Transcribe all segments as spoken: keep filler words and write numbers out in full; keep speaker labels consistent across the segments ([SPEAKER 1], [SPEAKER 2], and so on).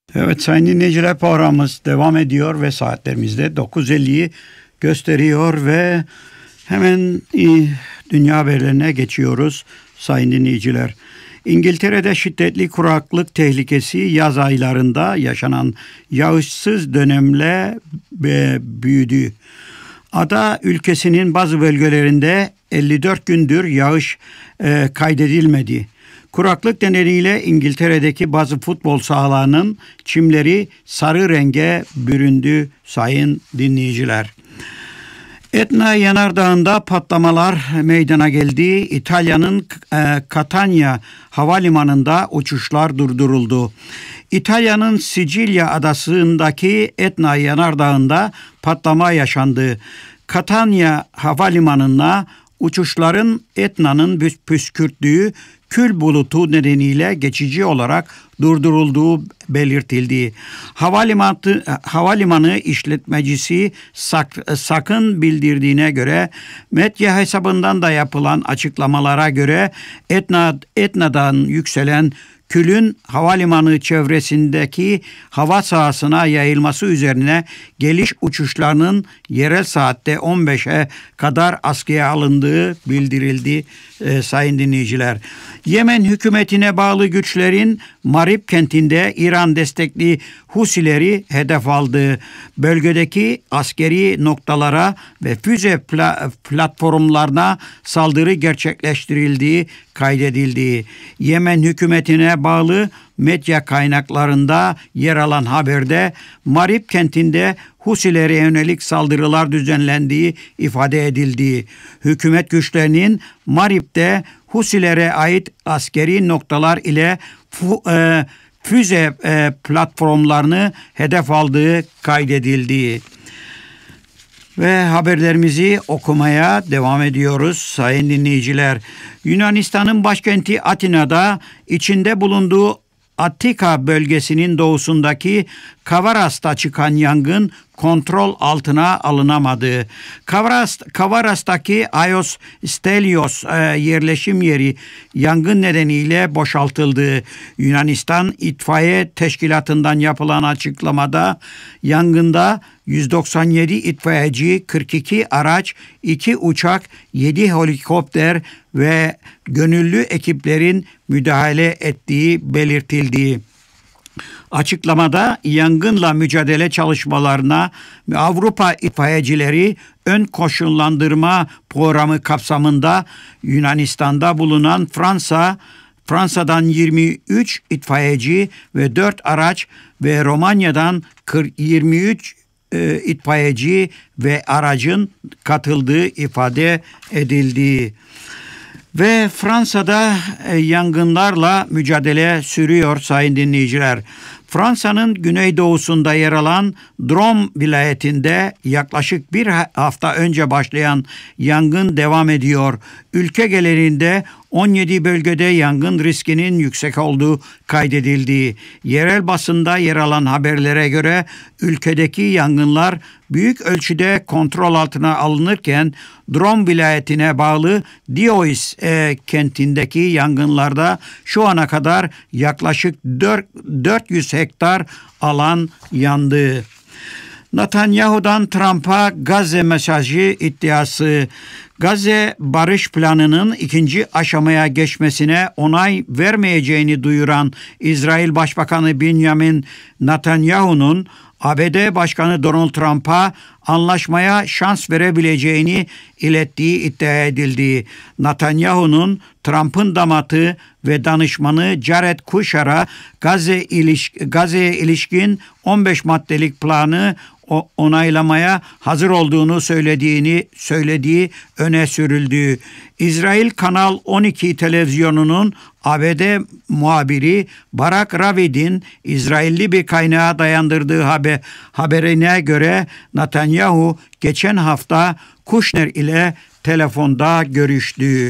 [SPEAKER 1] Evet sayın dinleyiciler, programımız devam ediyor ve saatlerimizde dokuz elliyi gösteriyor ve hemen e, dünya haberlerine geçiyoruz sayın dinleyiciler. İngiltere'de şiddetli kuraklık tehlikesi yaz aylarında yaşanan yağışsız dönemle e, büyüdü. Ada ülkesinin bazı bölgelerinde elli dört gündür yağış e, kaydedilmedi. Kuraklık nedeniyle İngiltere'deki bazı futbol sahalarının çimleri sarı renge büründü sayın dinleyiciler. Etna Yanardağı'nda patlamalar meydana geldi. İtalya'nın e, Catania havalimanında uçuşlar durduruldu. İtalya'nın Sicilya adasındaki Etna Yanardağı'nda patlama yaşandı. Catania havalimanına uçuşların Etna'nın püskürttüğü kül bulutu nedeniyle geçici olarak durdurulduğu belirtildi. Havalimanı, havalimanı işletmecisi Sak, Sak'ın bildirdiğine göre medya hesabından da yapılan açıklamalara göre Etna, Etna'dan yükselen külün havalimanı çevresindeki hava sahasına yayılması üzerine geliş uçuşlarının yerel saatte on beşe kadar askıya alındığı bildirildi e, sayın dinleyiciler. Yemen hükümetine bağlı güçlerin Marib kentinde İran destekli Husileri hedef aldı. Bölgedeki askeri noktalara ve füze pla- platformlarına saldırı gerçekleştirildiği kaydedildi. Yemen hükümetine bağlı medya kaynaklarında yer alan haberde Marib kentinde Husilere yönelik saldırılar düzenlendiği ifade edildi. Hükümet güçlerinin Marib'de Husilere ait askeri noktalar ile fu, e, füze e, platformlarını hedef aldığı kaydedildi. Ve haberlerimizi okumaya devam ediyoruz sayın dinleyiciler. Yunanistan'ın başkenti Atina'da içinde bulunduğu Attika bölgesinin doğusundaki Kavaras'ta çıkan yangın kontrol altına alınamadı. Kavaras, Kavaras'taki Ayos Stelios e, yerleşim yeri yangın nedeniyle boşaltıldı. Yunanistan İtfaiye Teşkilatı'ndan yapılan açıklamada yangında yüz doksan yedi itfaiyeci, kırk iki araç, iki uçak, yedi helikopter ve gönüllü ekiplerin müdahale ettiği belirtildi. Açıklamada yangınla mücadele çalışmalarına Avrupa itfaiyecileri ön koşullandırma programı kapsamında Yunanistan'da bulunan Fransa, Fransa'dan yirmi üç itfaiyeci ve dört araç ve Romanya'dan yirmi üç e, itfaiyeci ve aracın katıldığı ifade edildi. Ve Fransa'da e, yangınlarla mücadele sürüyor sayın dinleyiciler. Fransa'nın güneydoğusunda yer alan Drôme vilayetinde yaklaşık bir hafta önce başlayan yangın devam ediyor. Ülke genelinde on yedi bölgede yangın riskinin yüksek olduğu kaydedildi. Yerel basında yer alan haberlere göre ülkedeki yangınlar büyük ölçüde kontrol altına alınırken Drôme vilayetine bağlı Diois e, kentindeki yangınlarda şu ana kadar yaklaşık dört yüz hektar alan yandı. Netanyahu'dan Trump'a Gazze mesajı iddiası. Gazze barış planının ikinci aşamaya geçmesine onay vermeyeceğini duyuran İsrail Başbakanı Benjamin Netanyahu'nun A B D Başkanı Donald Trump'a anlaşmaya şans verebileceğini ilettiği iddia edildi. Netanyahu'nun Trump'ın damatı ve danışmanı Jared Kushner'a Gazze iliş, Gazze'ye ilişkin on beş maddelik planı onaylamaya hazır olduğunu söylediğini söylediği öne sürüldü. İsrail Kanal on iki televizyonunun A B D muhabiri Barak Ravid'in İsrailli bir kaynağa dayandırdığı haber, haberine göre Netanyahu geçen hafta Kushner ile telefonda görüştü.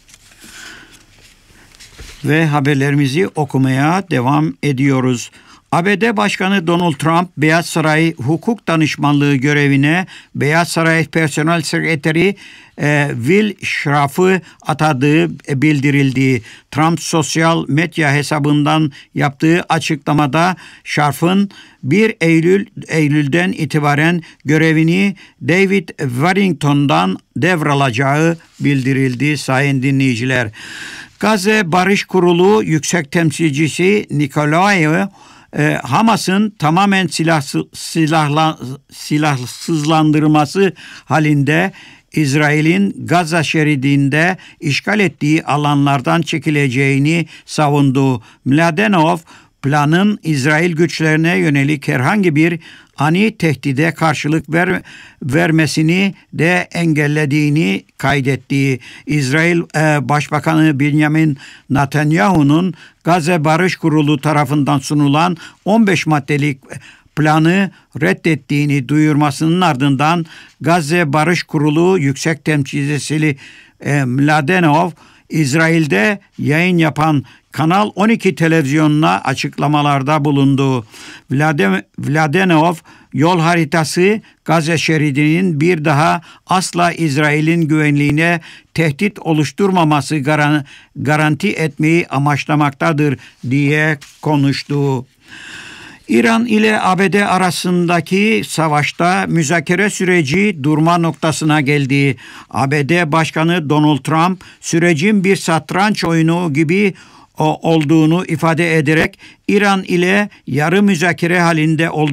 [SPEAKER 1] Ve haberlerimizi okumaya devam ediyoruz. A B D Başkanı Donald Trump, Beyaz Saray Hukuk Danışmanlığı görevine Beyaz Saray Personel Sekreteri e, Will Scharf'ı atadığı bildirildi. Trump sosyal medya hesabından yaptığı açıklamada Scharf'ın bir Eylül Eylül'den itibaren görevini David Warrington'dan devralacağı bildirildi sayın dinleyiciler. Gazze Barış Kurulu Yüksek Temsilcisi Nikolayev, E, Hamas'ın tamamen silahsı, silahla, silahsızlandırılması halinde İsrail'in Gazze şeridinde işgal ettiği alanlardan çekileceğini savundu. Mladenov, planın İsrail güçlerine yönelik herhangi bir ani tehdide karşılık ver, vermesini de engellediğini kaydetti. İsrail e, Başbakanı Benjamin Netanyahu'nun Gazze Barış Kurulu tarafından sunulan on beş maddelik planı reddettiğini duyurmasının ardından Gazze Barış Kurulu Yüksek Temsilcisi e, Mladenov, İsrail'de yayın yapan Kanal on iki televizyonuna açıklamalarda bulundu. Mladenov, yol haritası Gazze şeridinin bir daha asla İsrail'in güvenliğine tehdit oluşturmaması garanti etmeyi amaçlamaktadır diye konuştu. İran ile A B D arasındaki savaşta müzakere süreci durma noktasına geldi. A B D Başkanı Donald Trump, sürecin bir satranç oyunu gibi olduğunu ifade ederek İran ile yarı müzakere halinde olduğunu